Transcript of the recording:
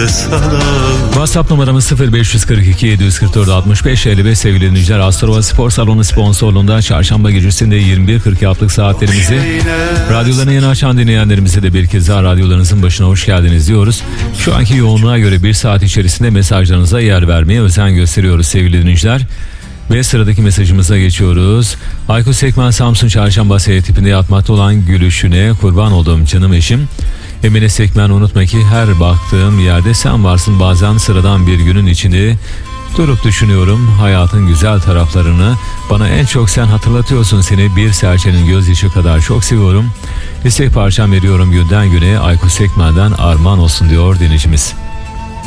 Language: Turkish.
WhatsApp numaramız 0542 744 65 55 sevgili dinleyiciler. Astrova Spor Salonu sponsorluğunda çarşamba gecesinde 21.40'lık saatlerimizi radyolarını yeni açan dinleyenlerimize de bir kez daha radyolarınızın başına hoş geldiniz diyoruz. Şu anki yoğunluğa göre bir saat içerisinde mesajlarınıza yer vermeye özen gösteriyoruz sevgili dinleyiciler. Ve sıradaki mesajımıza geçiyoruz. Aykut Sekmen Samsun Çarşamba S tipinde yatmakta olan gülüşüne kurban olduğum canım eşim. Emine Sekmen, unutma ki her baktığım yerde sen varsın. Bazen sıradan bir günün içinde durup düşünüyorum hayatın güzel taraflarını. Bana en çok sen hatırlatıyorsun, seni bir serçenin gözyaşı kadar çok seviyorum. İstek parçam veriyorum günden güne, Aykut Sekmen'den armağan olsun diyor dinleyicimiz.